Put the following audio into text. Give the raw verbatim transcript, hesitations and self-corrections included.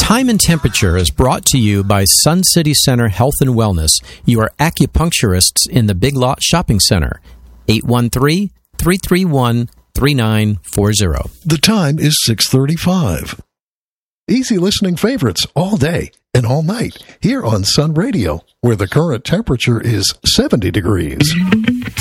Time and Temperature is brought to you by Sun City Center Health and Wellness, your acupuncturists in the Big Lot Shopping Center. eight one three, three three one, three nine four zero. The time is six thirty-five. Easy listening favorites all day and all night here on Sun Radio, where the current temperature is seventy degrees.